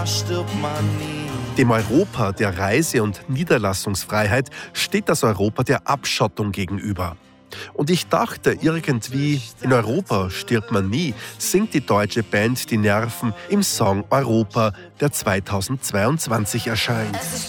stirbt man nie. Dem Europa der Reise- und Niederlassungsfreiheit steht das Europa der Abschottung gegenüber. Und ich dachte irgendwie, in Europa stirbt man nie, singt die deutsche Band Die Nerven im Song Europa, der 2022 erscheint.